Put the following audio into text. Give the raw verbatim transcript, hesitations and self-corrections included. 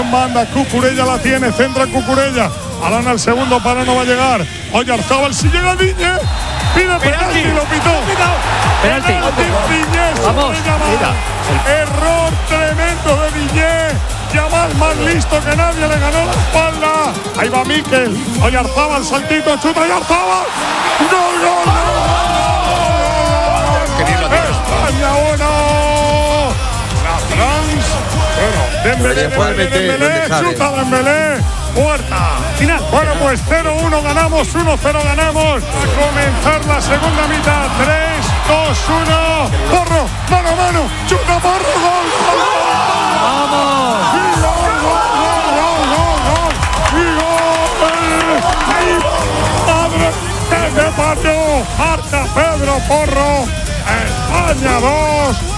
en banda. Cucurella la tiene, centra Cucurella. Alana el segundo para no va a llegar. Oyarzábal si llega Diñe. Pide penalti, lo pitó. Penalti. Diñe. Vamos, mira. Error tremendo de Diñe. Yamal más listo que nadie, le ganó la espalda. Ahí va Mikel. Oyarzábal, saltito, chuta Oyarzábal. ¡Gol, gol, gol! España uno. La France. Bueno, Dembélé, Dembélé, Dembélé, chuta Dembélé. Puerta. Final. Bueno, pues cero uno ganamos, uno cero ganamos. A comenzar la segunda mitad. tres, dos, uno. Porro, mano a mano. Chuta Porro, gol. ¡Vamos! ¡Y gol, gol, gol, gol, gol! ¡Y gol! ¡Madre! ¡Qué partido! Marca Pedro Porro. España dos.